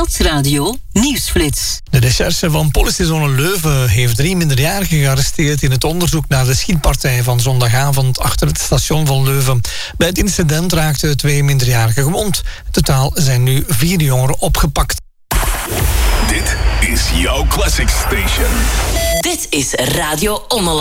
Stadsradio Nieuwsflits. De recherche van politiezone Leuven heeft 3 minderjarigen gearresteerd in het onderzoek naar de schietpartij van zondagavond achter het station van Leuven. Bij het incident raakten 2 minderjarigen gewond. In totaal zijn nu 4 jongeren opgepakt. Dit is jouw Classic Station. Dit is Radio Ommeland.